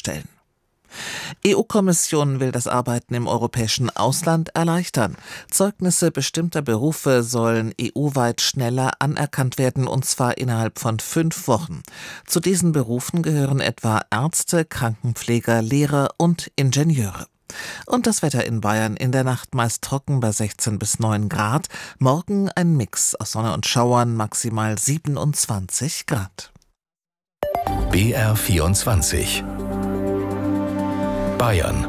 darzustellen. EU-Kommission will das Arbeiten im europäischen Ausland erleichtern. Zeugnisse bestimmter Berufe sollen EU-weit schneller anerkannt werden, und zwar innerhalb von 5 Wochen. Zu diesen Berufen gehören etwa Ärzte, Krankenpfleger, Lehrer und Ingenieure. Und das Wetter in Bayern: in der Nacht meist trocken bei 16 bis 9 Grad. Morgen ein Mix aus Sonne und Schauern, maximal 27 Grad. BR24 Bayern.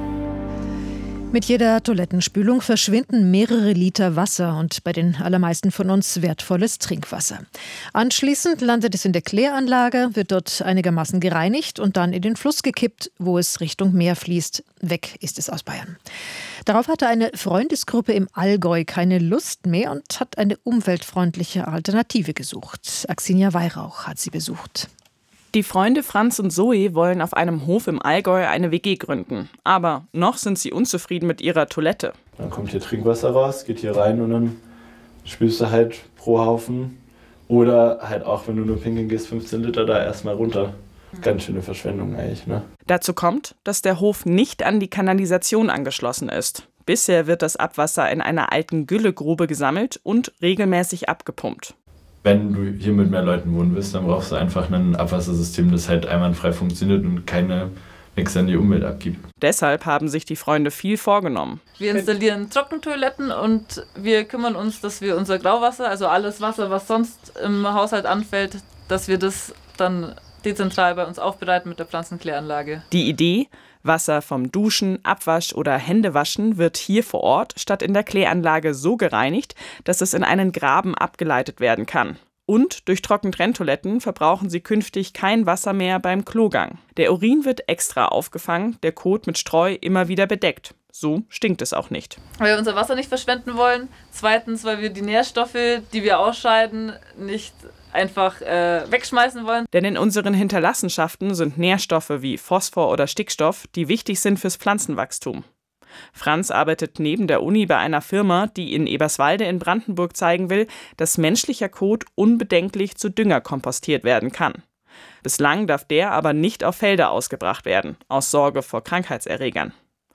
Mit jeder Toilettenspülung verschwinden mehrere Liter Wasser und bei den allermeisten von uns wertvolles Trinkwasser. Anschließend landet es in der Kläranlage, wird dort einigermaßen gereinigt und dann in den Fluss gekippt, wo es Richtung Meer fließt. Weg ist es aus Bayern. Darauf hatte eine Freundesgruppe im Allgäu keine Lust mehr und hat eine umweltfreundliche Alternative gesucht. Axinia Weihrauch hat sie besucht. Die Freunde Franz und Zoe wollen auf einem Hof im Allgäu eine WG gründen. Aber noch sind sie unzufrieden mit ihrer Toilette. Dann kommt hier Trinkwasser raus, geht hier rein und dann spülst du halt pro Haufen. Oder halt auch, wenn du nur pinkeln gehst, 15 Liter da erstmal runter. Ganz schöne Verschwendung eigentlich, ne? Dazu kommt, dass der Hof nicht an die Kanalisation angeschlossen ist. Bisher wird das Abwasser in einer alten Güllegrube gesammelt und regelmäßig abgepumpt. Wenn du hier mit mehr Leuten wohnen willst, dann brauchst du einfach ein Abwassersystem, das halt einwandfrei funktioniert und nichts an die Umwelt abgibt. Deshalb haben sich die Freunde viel vorgenommen. Wir installieren Trockentoiletten und wir kümmern uns, dass wir unser Grauwasser, also alles Wasser, was sonst im Haushalt anfällt, dass wir das dann dezentral bei uns aufbereiten mit der Pflanzenkläranlage. Die Idee: Wasser vom Duschen, Abwasch oder Händewaschen wird hier vor Ort statt in der Kläranlage so gereinigt, dass es in einen Graben abgeleitet werden kann. Und durch Trockentrenntoiletten verbrauchen sie künftig kein Wasser mehr beim Klogang. Der Urin wird extra aufgefangen, der Kot mit Streu immer wieder bedeckt. So stinkt es auch nicht. Weil wir unser Wasser nicht verschwenden wollen. Zweitens, weil wir die Nährstoffe, die wir ausscheiden, nicht einfach wegschmeißen wollen. Denn in unseren Hinterlassenschaften sind Nährstoffe wie Phosphor oder Stickstoff, die wichtig sind fürs Pflanzenwachstum. Franz arbeitet neben der Uni bei einer Firma, die in Eberswalde in Brandenburg zeigen will, dass menschlicher Kot unbedenklich zu Dünger kompostiert werden kann. Bislang darf der aber nicht auf Felder ausgebracht werden, aus Sorge vor Krankheitserregern.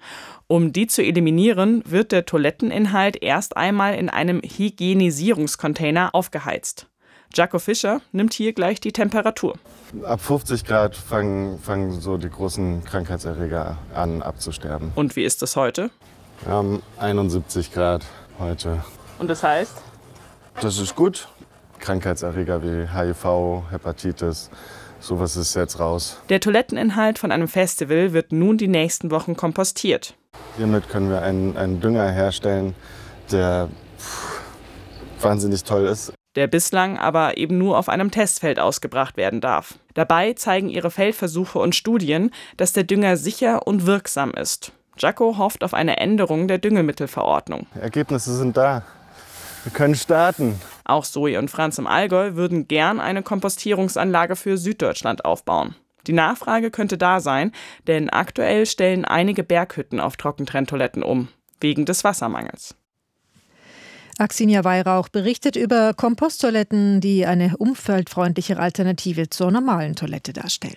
Um die zu eliminieren, wird der Toiletteninhalt erst einmal in einem Hygienisierungscontainer aufgeheizt. Jaco Fischer nimmt hier gleich die Temperatur. Ab 50 Grad fangen so die großen Krankheitserreger an abzusterben. Und wie ist das heute? Wir haben 71 Grad heute. Und das heißt? Das ist gut. Krankheitserreger wie HIV, Hepatitis, sowas ist jetzt raus. Der Toiletteninhalt von einem Festival wird nun die nächsten Wochen kompostiert. Hiermit können wir einen Dünger herstellen, der wahnsinnig toll ist. Der bislang aber eben nur auf einem Testfeld ausgebracht werden darf. Dabei zeigen ihre Feldversuche und Studien, dass der Dünger sicher und wirksam ist. Jaco hofft auf eine Änderung der Düngemittelverordnung. Ergebnisse sind da. Wir können starten. Auch Zoe und Franz im Allgäu würden gern eine Kompostierungsanlage für Süddeutschland aufbauen. Die Nachfrage könnte da sein, denn aktuell stellen einige Berghütten auf Trockentrenntoiletten um, wegen des Wassermangels. Axinia Weihrauch berichtet über Komposttoiletten, die eine umweltfreundlichere Alternative zur normalen Toilette darstellen.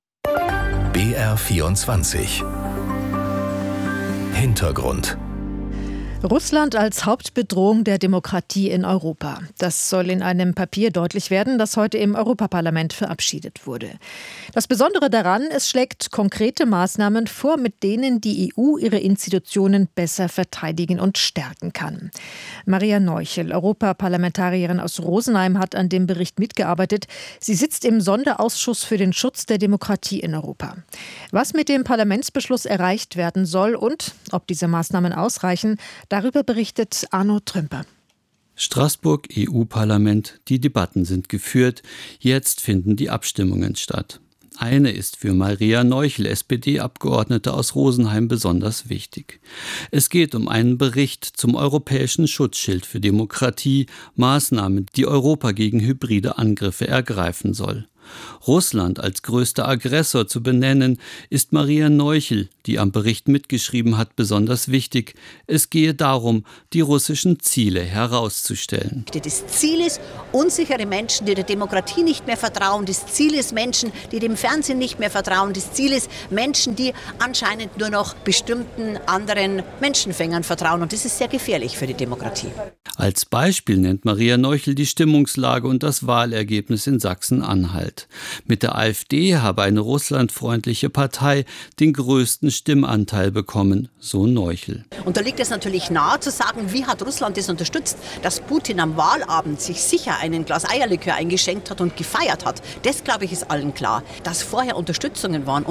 BR24 Hintergrund. Russland als Hauptbedrohung der Demokratie in Europa. Das soll in einem Papier deutlich werden, das heute im Europaparlament verabschiedet wurde. Das Besondere daran, es schlägt konkrete Maßnahmen vor, mit denen die EU ihre Institutionen besser verteidigen und stärken kann. Maria Neuchel, Europaparlamentarierin aus Rosenheim, hat an dem Bericht mitgearbeitet. Sie sitzt im Sonderausschuss für den Schutz der Demokratie in Europa. Was mit dem Parlamentsbeschluss erreicht werden soll und ob diese Maßnahmen ausreichen, darüber berichtet Arno Trümper. Straßburg, EU-Parlament, die Debatten sind geführt, jetzt finden die Abstimmungen statt. Eine ist für Maria Neuchel, SPD-Abgeordnete aus Rosenheim, besonders wichtig. Es geht um einen Bericht zum europäischen Schutzschild für Demokratie, Maßnahmen, die Europa gegen hybride Angriffe ergreifen soll. Russland als größter Aggressor zu benennen, ist Maria Neuchel, die am Bericht mitgeschrieben hat, besonders wichtig. Es gehe darum, die russischen Ziele herauszustellen. Das Ziel ist, unsichere Menschen, die der Demokratie nicht mehr vertrauen. Das Ziel ist Menschen, die dem Fernsehen nicht mehr vertrauen. Das Ziel ist Menschen, die anscheinend nur noch bestimmten anderen Menschenfängern vertrauen. Und das ist sehr gefährlich für die Demokratie. Als Beispiel nennt Maria Neuchel die Stimmungslage und das Wahlergebnis in Sachsen-Anhalt. Mit der AfD habe eine russlandfreundliche Partei den größten Stimmanteil bekommen, so Neuchel. Und da liegt es natürlich nahe zu sagen, wie hat Russland das unterstützt, dass Putin am Wahlabend sich sicher einen Glas Eierlikör eingeschenkt hat und gefeiert hat. Das, glaube ich, ist allen klar. Dass vorher Unterstützungen waren,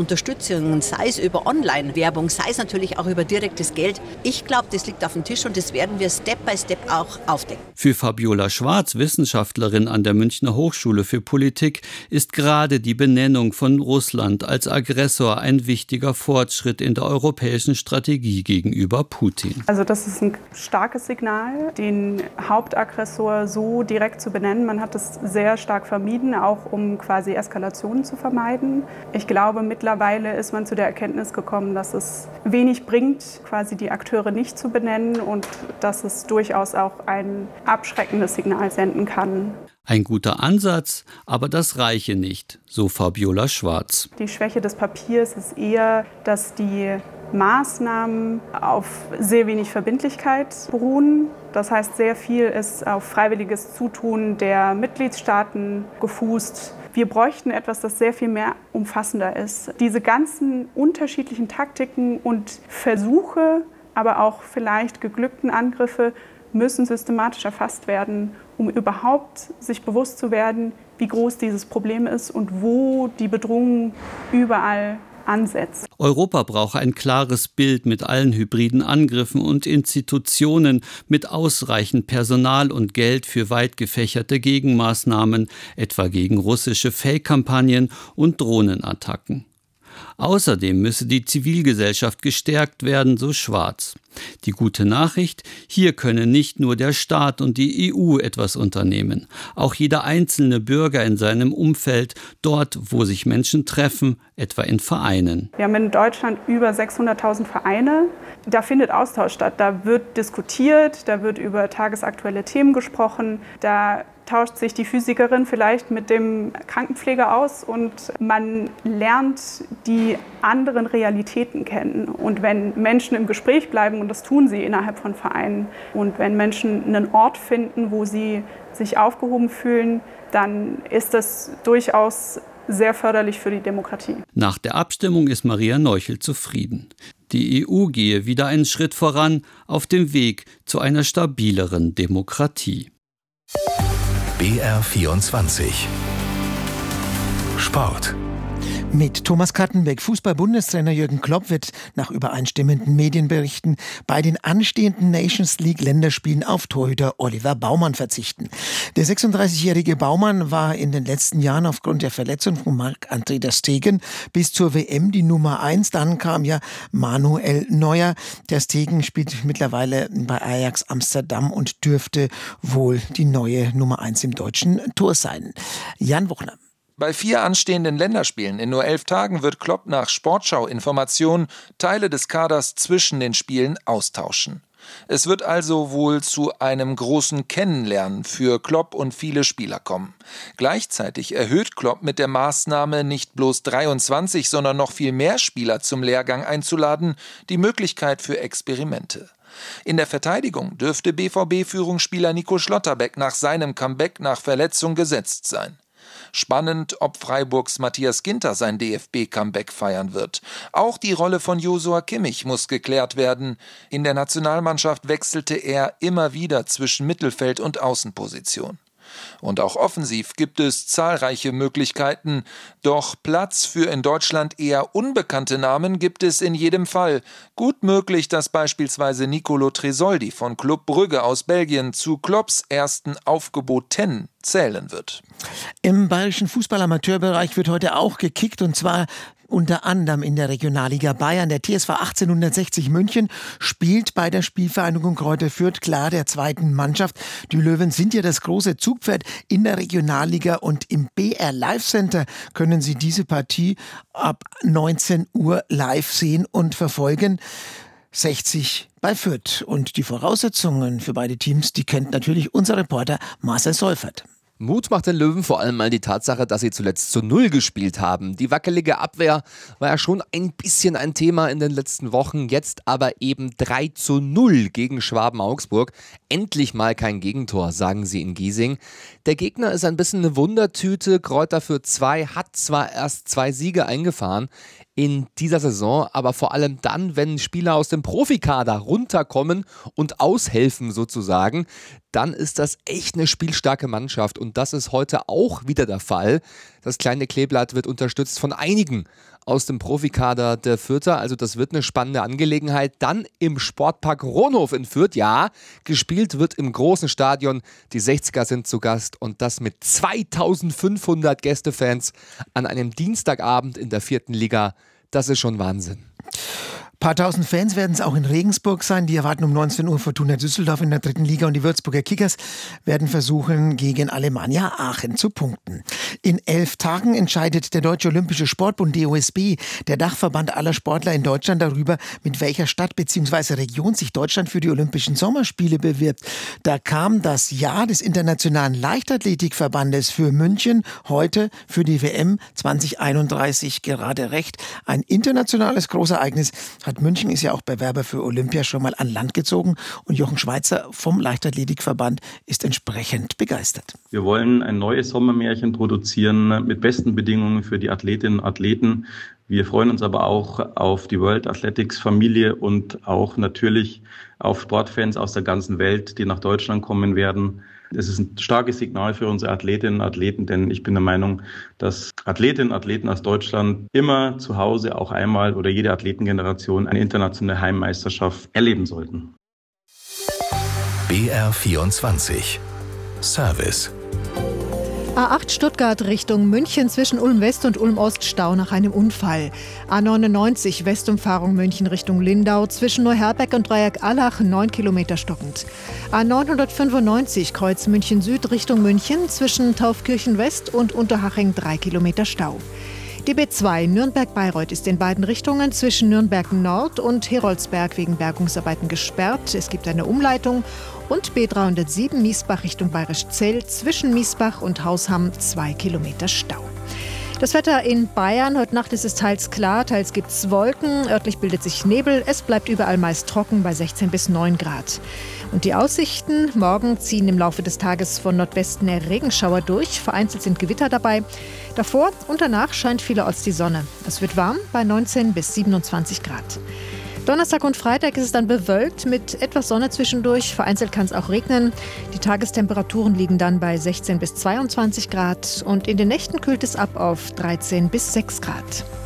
sei es über Online-Werbung, sei es natürlich auch über direktes Geld. Ich glaube, das liegt auf dem Tisch und das werden wir Step by Step auch aufdecken. Für Fabiola Schwarz, Wissenschaftlerin an der Münchner Hochschule für Politik, ist gerade die Benennung von Russland als Aggressor ein wichtiger Fortschritt in der europäischen Strategie gegenüber Putin. Also das ist ein starkes Signal, den Hauptaggressor so direkt zu benennen. Man hat es sehr stark vermieden, auch um quasi Eskalationen zu vermeiden. Ich glaube, mittlerweile ist man zu der Erkenntnis gekommen, dass es wenig bringt, quasi die Akteure nicht zu benennen und dass es durchaus auch ein abschreckendes Signal senden kann. Ein guter Ansatz, aber das reiche nicht, so Fabiola Schwarz. Die Schwäche des Papiers ist eher, dass die Maßnahmen auf sehr wenig Verbindlichkeit beruhen. Das heißt, sehr viel ist auf freiwilliges Zutun der Mitgliedstaaten gefußt. Wir bräuchten etwas, das sehr viel mehr umfassender ist. Diese ganzen unterschiedlichen Taktiken und Versuche, aber auch vielleicht geglückten Angriffe müssen systematisch erfasst werden, um überhaupt sich bewusst zu werden, wie groß dieses Problem ist und wo die Bedrohung überall ansetzt. Europa braucht ein klares Bild mit allen hybriden Angriffen und Institutionen, mit ausreichend Personal und Geld für weit gefächerte Gegenmaßnahmen, etwa gegen russische Fake-Kampagnen und Drohnenattacken. Außerdem müsse die Zivilgesellschaft gestärkt werden, so Schwarz. Die gute Nachricht, hier könne nicht nur der Staat und die EU etwas unternehmen. Auch jeder einzelne Bürger in seinem Umfeld, dort, wo sich Menschen treffen, etwa in Vereinen. Wir haben in Deutschland über 600.000 Vereine. Da findet Austausch statt, da wird diskutiert, da wird über tagesaktuelle Themen gesprochen, da tauscht sich die Physikerin vielleicht mit dem Krankenpfleger aus und man lernt die anderen Realitäten kennen. Und wenn Menschen im Gespräch bleiben, und das tun sie innerhalb von Vereinen, und wenn Menschen einen Ort finden, wo sie sich aufgehoben fühlen, dann ist das durchaus sehr förderlich für die Demokratie. Nach der Abstimmung ist Maria Neuchel zufrieden. Die EU gehe wieder einen Schritt voran auf dem Weg zu einer stabileren Demokratie. BR24 Sport. Mit Thomas Kattenbeck. Fußball-Bundestrainer Jürgen Klopp wird nach übereinstimmenden Medienberichten bei den anstehenden Nations-League-Länderspielen auf Torhüter Oliver Baumann verzichten. Der 36-jährige Baumann war in den letzten Jahren aufgrund der Verletzung von Marc-André ter Stegen bis zur WM die Nummer 1. Dann kam ja Manuel Neuer. Ter Stegen spielt mittlerweile bei Ajax Amsterdam und dürfte wohl die neue Nummer 1 im deutschen Tor sein. Jan Wuchner. Bei 4 anstehenden Länderspielen in nur 11 Tagen wird Klopp nach Sportschau-Informationen Teile des Kaders zwischen den Spielen austauschen. Es wird also wohl zu einem großen Kennenlernen für Klopp und viele Spieler kommen. Gleichzeitig erhöht Klopp mit der Maßnahme, nicht bloß 23, sondern noch viel mehr Spieler zum Lehrgang einzuladen, die Möglichkeit für Experimente. In der Verteidigung dürfte BVB-Führungsspieler Nico Schlotterbeck nach seinem Comeback nach Verletzung gesetzt sein. Spannend, ob Freiburgs Matthias Ginter sein DFB-Comeback feiern wird. Auch die Rolle von Joshua Kimmich muss geklärt werden. In der Nationalmannschaft wechselte er immer wieder zwischen Mittelfeld- und Außenposition. Und auch offensiv gibt es zahlreiche Möglichkeiten. Doch Platz für in Deutschland eher unbekannte Namen gibt es in jedem Fall. Gut möglich, dass beispielsweise Nicolo Tresoldi von Club Brügge aus Belgien zu Klopps ersten Aufgebot 10 zählen wird. Im bayerischen Fußball-Amateurbereich wird heute auch gekickt, und zwar unter anderem in der Regionalliga Bayern. Der TSV 1860 München spielt bei der Spielvereinigung Kräuter Fürth klar der zweiten Mannschaft. Die Löwen sind ja das große Zugpferd in der Regionalliga und im BR Live Center können Sie diese Partie ab 19 Uhr live sehen und verfolgen. 60 bei Fürth. Und die Voraussetzungen für beide Teams, die kennt natürlich unser Reporter Marcel Seufert. Mut macht den Löwen vor allem mal die Tatsache, dass sie zuletzt zu 0 gespielt haben. Die wackelige Abwehr war ja schon ein bisschen ein Thema in den letzten Wochen, jetzt aber eben 3:0 gegen Schwaben-Augsburg. Endlich mal kein Gegentor, sagen sie in Giesing. Der Gegner ist ein bisschen eine Wundertüte. Kräuter Fürth 2 hat zwar erst 2 Siege eingefahren in dieser Saison, aber vor allem dann, wenn Spieler aus dem Profikader runterkommen und aushelfen sozusagen, dann ist das echt eine spielstarke Mannschaft und das ist heute auch wieder der Fall. Das kleine Kleeblatt wird unterstützt von einigen aus dem Profikader der Fürther, also das wird eine spannende Angelegenheit. Dann im Sportpark Ronhof in Fürth, ja, gespielt wird im großen Stadion. Die 60er sind zu Gast und das mit 2500 Gästefans an einem Dienstagabend in der 4. Liga. Das ist schon Wahnsinn. Ein paar tausend Fans werden es auch in Regensburg sein. Die erwarten um 19 Uhr Fortuna Düsseldorf in der 3. Liga und die Würzburger Kickers werden versuchen, gegen Alemannia Aachen zu punkten. In 11 Tagen entscheidet der Deutsche Olympische Sportbund DOSB, der Dachverband aller Sportler in Deutschland, darüber, mit welcher Stadt bzw. Region sich Deutschland für die Olympischen Sommerspiele bewirbt. Da kam das Ja des Internationalen Leichtathletikverbandes für München heute für die WM 2031 gerade recht. Ein internationales Großereignis. München ist ja auch Bewerber für Olympia schon mal an Land gezogen und Jochen Schweizer vom Leichtathletikverband ist entsprechend begeistert. Wir wollen ein neues Sommermärchen produzieren mit besten Bedingungen für die Athletinnen und Athleten. Wir freuen uns aber auch auf die World Athletics Familie und auch natürlich auf Sportfans aus der ganzen Welt, die nach Deutschland kommen werden. Es ist ein starkes Signal für unsere Athletinnen und Athleten, denn ich bin der Meinung, dass Athletinnen und Athleten aus Deutschland immer zu Hause auch einmal oder jede Athletengeneration eine internationale Heimmeisterschaft erleben sollten. BR24 Service. A8 Stuttgart Richtung München zwischen Ulm-West und Ulm-Ost Stau nach einem Unfall. A99 Westumfahrung München Richtung Lindau zwischen Neuherberg und Dreieck-Allach 9 Kilometer stockend. A995 Kreuz München Süd Richtung München zwischen Taufkirchen West und Unterhaching 3 Kilometer Stau. Die B2 Nürnberg-Bayreuth ist in beiden Richtungen zwischen Nürnberg Nord und Heroldsberg wegen Bergungsarbeiten gesperrt. Es gibt eine Umleitung. Und B307 Miesbach Richtung Bayerisch-Zell zwischen Miesbach und Hausham 2 Kilometer Stau. Das Wetter in Bayern. Heute Nacht ist es teils klar, teils gibt es Wolken. Örtlich bildet sich Nebel. Es bleibt überall meist trocken bei 16 bis 9 Grad. Und die Aussichten: Morgen ziehen im Laufe des Tages von Nordwesten Regenschauer durch. Vereinzelt sind Gewitter dabei. Davor und danach scheint vielerorts die Sonne. Es wird warm bei 19 bis 27 Grad. Donnerstag und Freitag ist es dann bewölkt mit etwas Sonne zwischendurch. Vereinzelt kann es auch regnen. Die Tagestemperaturen liegen dann bei 16 bis 22 Grad. Und in den Nächten kühlt es ab auf 13 bis 6 Grad.